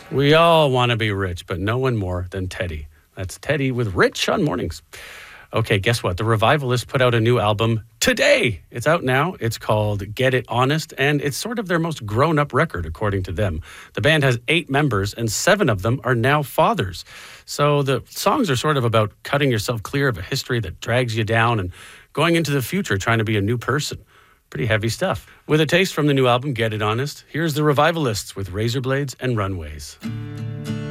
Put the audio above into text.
We all want to be rich, but no one more than Teddy. That's Teddy with Rich on Mornings. Okay, guess what? The Revivalists put out a new album today. It's out now. It's called Get It Honest, and it's sort of their most grown-up record, according to them. The band has 8 members, and 7 of them are now fathers. So the songs are sort of about cutting yourself clear of a history that drags you down and going into the future trying to be a new person. Pretty heavy stuff. With a taste from the new album, Get It Honest, here's the Revivalists with Razor Blades and Runways.